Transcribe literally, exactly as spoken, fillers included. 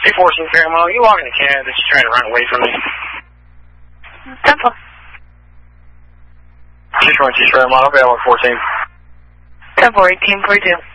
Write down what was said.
Hey, fourteen Paramount, you walking the cab that's trying to run away from me? Temple. six one two Paramount, available fourteen. Temple, eighteen forty-two.